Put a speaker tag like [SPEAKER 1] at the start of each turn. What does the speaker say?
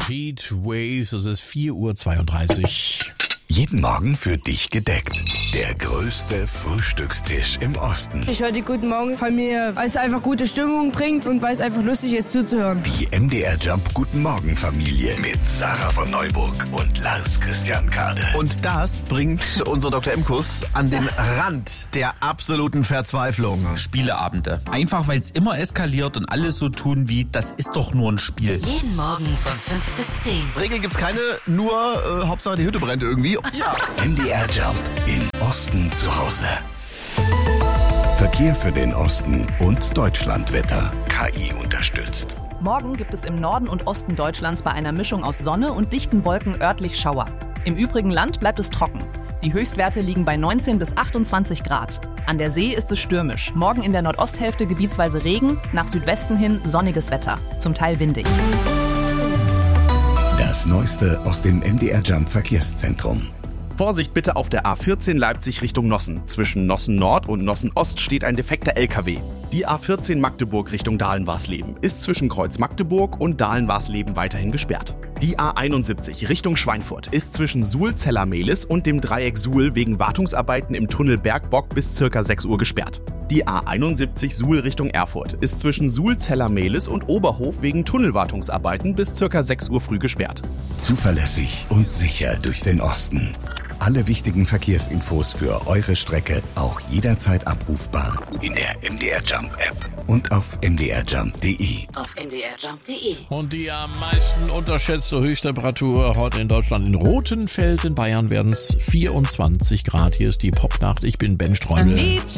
[SPEAKER 1] Heat Waves, es ist 4:32 Uhr.
[SPEAKER 2] Jeden Morgen für dich gedeckt. Der größte Frühstückstisch im Osten.
[SPEAKER 3] Ich höre die Guten Morgen Familie, weil es einfach gute Stimmung bringt und weil es einfach lustig ist zuzuhören.
[SPEAKER 2] Die MDR Jump Guten Morgen Familie mit Sarah von Neuburg und Lars Christian Kade.
[SPEAKER 4] Und das bringt unser Dr. Imkus an den Rand der absoluten Verzweiflung.
[SPEAKER 5] Spieleabende. Einfach weil es immer eskaliert und alles so tun wie, das ist doch nur ein Spiel.
[SPEAKER 6] Jeden Morgen von 5 bis 10.
[SPEAKER 4] Regeln gibt's keine, nur Hauptsache die Hütte brennt irgendwie. Ja.
[SPEAKER 2] MDR Jump im Osten zu Hause. Verkehr für den Osten und Deutschlandwetter. KI unterstützt.
[SPEAKER 7] Morgen gibt es im Norden und Osten Deutschlands bei einer Mischung aus Sonne und dichten Wolken örtlich Schauer. Im übrigen Land bleibt es trocken. Die Höchstwerte liegen bei 19 bis 28 Grad. An der See ist es stürmisch. Morgen in der Nordosthälfte gebietsweise Regen, nach Südwesten hin sonniges Wetter. Zum Teil windig.
[SPEAKER 2] Das Neueste aus dem MDR Jump Verkehrszentrum.
[SPEAKER 8] Vorsicht bitte auf der A14 Leipzig Richtung Nossen. Zwischen Nossen Nord und Nossen Ost steht ein defekter LKW. Die A14 Magdeburg Richtung Dahlen-Warsleben ist zwischen Kreuz Magdeburg und Dahlen-Warsleben weiterhin gesperrt. Die A71 Richtung Schweinfurt ist zwischen Suhl-Zellermehlis und dem Dreieck Suhl wegen Wartungsarbeiten im Tunnel Bergbock bis ca. 6 Uhr gesperrt. Die A71 Suhl Richtung Erfurt ist zwischen Suhl-Zellermehlis und Oberhof wegen Tunnelwartungsarbeiten bis ca. 6 Uhr früh gesperrt.
[SPEAKER 2] Zuverlässig und sicher durch den Osten. Alle wichtigen Verkehrsinfos für eure Strecke auch jederzeit abrufbar in der MDR Jump App und auf mdrjump.de.
[SPEAKER 6] Auf mdrjump.de.
[SPEAKER 1] Und die am meisten unterschätzte Höchsttemperatur heute in Deutschland in Rothenfels in Bayern werden es 24 Grad. Hier ist die Popnacht. Ich bin Ben Streumel.